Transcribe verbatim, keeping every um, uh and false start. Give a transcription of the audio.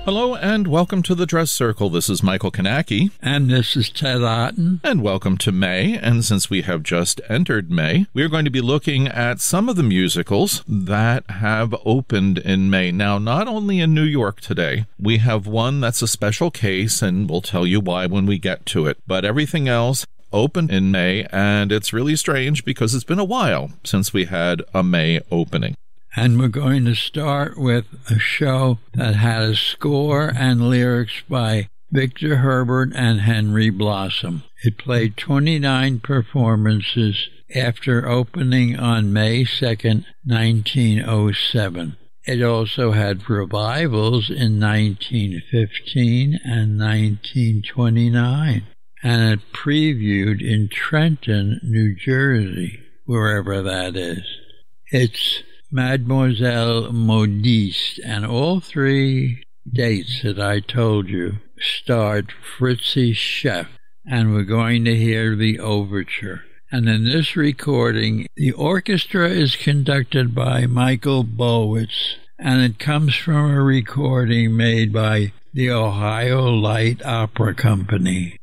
Hello and welcome to the Dress Circle. This is Michael Kanaki. And this is Ted Otten. And welcome to May. And since we have just entered May, we are going to be looking at some of the musicals that have opened in May. Now, not only in New York today, we have one that's a special case, and we'll tell you why when we get to it. But everything else opened in May, and it's really strange because it's been a while since we had a May opening. And we're going to start with a show that had a score and lyrics by Victor Herbert and Henry Blossom. It played twenty-nine performances after opening on May second, nineteen oh seven. It also had revivals in nineteen fifteen and nineteen twenty-nine. And it previewed in Trenton, New Jersey, wherever that is. It's Mademoiselle Modiste, and all three dates that I told you starred Fritzi Sheff, and we're going to hear the overture. And in this recording, the orchestra is conducted by Michael Bowitz, and it comes from a recording made by the Ohio Light Opera Company.